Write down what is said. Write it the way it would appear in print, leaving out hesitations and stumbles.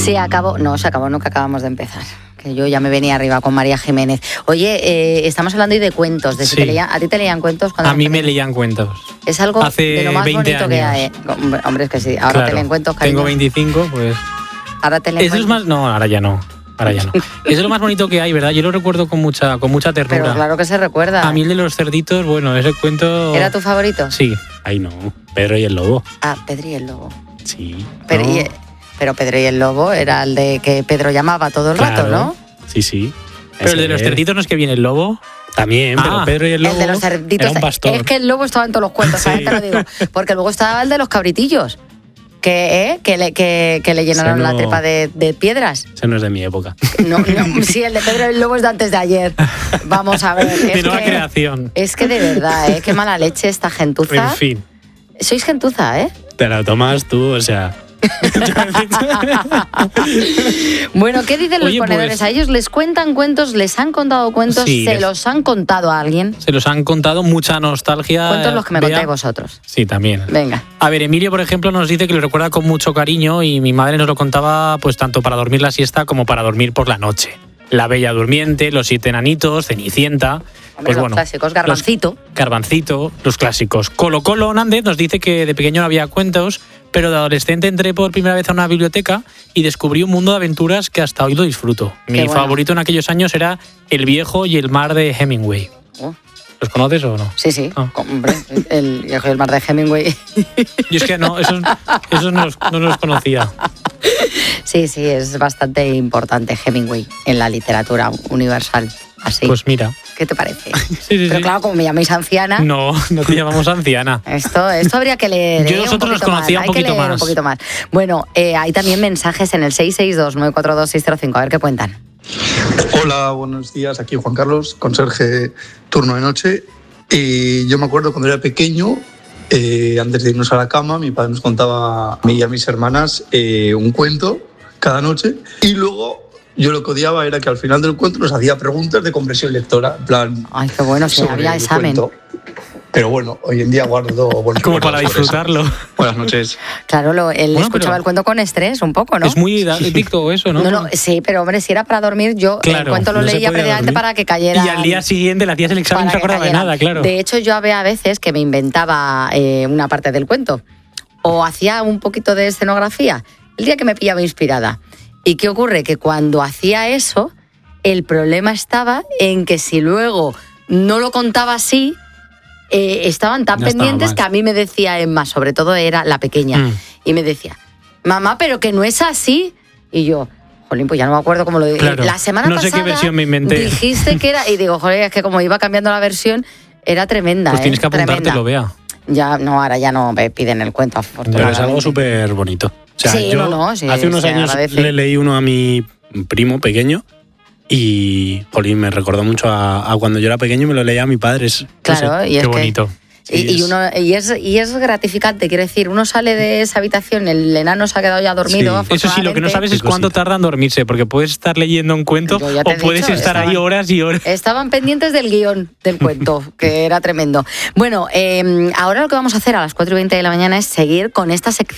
Se acabó, no, que acabamos de empezar. Que yo ya me venía arriba con María Jiménez. Oye, estamos hablando hoy de cuentos. De si ¿a ti te leían cuentos? A mí me leían cuentos. Es algo hace de lo más 20 bonito años. que hay. Hombre, es que sí. Ahora Claro, te leen cuentos, cariño. Tengo 25, pues... Ahora te leen Eso cuentos. es más... No, ahora ya no. Eso es lo más bonito que hay, ¿verdad? Yo lo recuerdo con mucha ternura. Pero claro que se recuerda. A mí el de los cerditos, bueno, ese cuento... ¿Era tu favorito? Sí. Ay, no. Pedro y el lobo. Ah, Pedro y el lobo. Sí. Pero, no. pero Pedro y el lobo era el de que Pedro llamaba todo el rato, ¿no? Sí. Pero el de los cerditos no es que viene el lobo. También, pero Pedro y el lobo. El de los cerditos. Era un pastor. Es que el lobo estaba en todos los cuentos, ¿sabes? Te lo digo. Porque luego estaba el de los cabritillos. Que le llenaron la tripa de piedras. Ese no es de mi época. No, sí, el de Pedro y el lobo es de antes de ayer. Vamos a ver. De nueva creación. Es que de verdad, qué mala leche esta gentuza. En fin. Sois gentuza, ¿eh? Te la tomas tú, o sea... Bueno, ¿qué dicen los ponedores? Pues, ¿A ellos les cuentan cuentos? ¿Les han contado cuentos? Sí, ¿Se los han contado a alguien? Se los han contado, mucha nostalgia. Cuentos los que me contáis vosotros. Sí, también. Venga. A ver, Emilio, por ejemplo, nos dice que lo recuerda con mucho cariño y mi madre nos lo contaba pues tanto para dormir la siesta como para dormir por la noche. La Bella Durmiente, Los 7 Enanitos, Cenicienta... Hombre, pues los clásicos, Garbancito. Los clásicos. Colo Nández nos dice que de pequeño no había cuentos, pero de adolescente entré por primera vez a una biblioteca y descubrí un mundo de aventuras que hasta hoy lo disfruto. Mi favorito en aquellos años era El Viejo y el Mar de Hemingway. ¿Los conoces o no? Sí. Hombre, El Viejo y el Mar de Hemingway. Yo es que no, esos no los conocía. Sí, es bastante importante Hemingway en la literatura universal. Así. Pues mira. ¿Qué te parece? Sí. Pero claro, como me llamáis anciana... No te llamamos anciana. Esto habría que leer. Yo nosotros los conocía un poquito más. Bueno, hay también mensajes en el 662-942-605. A ver qué cuentan. Hola, buenos días. Aquí Juan Carlos, conserje turno de noche. Y yo me acuerdo cuando era pequeño, antes de irnos a la cama, mi padre nos contaba a mí y a mis hermanas un cuento cada noche. Y luego... yo lo que odiaba era que al final del cuento nos hacía preguntas de comprensión lectora, en plan... Ay, qué bueno, si había examen. Cuento. Pero bueno, hoy en día guardo buenos como para disfrutarlo. Buenas noches. Claro, él escuchaba el cuento con estrés un poco, ¿no? Es muy adicto eso, ¿no? No, sí, pero hombre, si era para dormir, yo el cuento lo leía previamente para que cayera... Y al día siguiente le hacías el examen y no se acordaba de nada, claro. De hecho, yo había veces que me inventaba una parte del cuento o hacía un poquito de escenografía el día que me pillaba inspirada. ¿Y qué ocurre? Que cuando hacía eso, el problema estaba en que si luego no lo contaba así, estaban tan pendientes que a mí me decía Emma, sobre todo era la pequeña, y me decía, mamá, pero que no es así. Y yo, jolín, pues ya no me acuerdo cómo lo dije. Claro, la semana pasada no sé qué versión me inventé. Dijiste que era, y digo, joder, es que como iba cambiando la versión, era tremenda. Pues tienes que apuntártelo, Bea. Ya, no, ahora ya no me piden el cuento, Pero es algo súper bonito. O sea, sí, sí, hace unos años le leí uno a mi primo pequeño y, jolín, me recordó mucho a cuando yo era pequeño y me lo leía a mi padre. Claro, y es qué bonito. Y es gratificante, quiero decir, uno sale de esa habitación, el enano se ha quedado ya dormido. Sí. Eso sí, lo que no sabes es cuánto tarda en dormirse, porque puedes estar leyendo un cuento o puedes estar ahí horas y horas. Estaban pendientes del guión del cuento, que era tremendo. Bueno, ahora lo que vamos a hacer a las 4:20 de la mañana es seguir con esta sección